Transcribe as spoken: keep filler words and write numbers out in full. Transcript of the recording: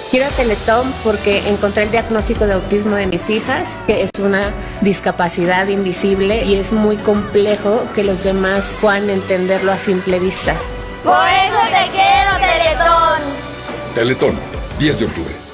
Quiero a Teletón porque encontré el diagnóstico de autismo de mis hijas, que es una discapacidad invisible y es muy complejo que los demás puedan entenderlo a simple vista. Por eso te quiero, Teletón. Teletón, diez de octubre.